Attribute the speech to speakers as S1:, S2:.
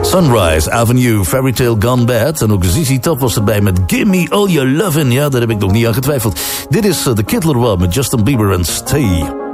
S1: Sunrise Avenue, Fairy Tale Gone Bad. En ook ZZ Top was erbij met Gimme All Your Lovin'. Ja, daar heb ik nog niet aan getwijfeld. Dit is The Kid Laroi met Justin Bieber en Stay.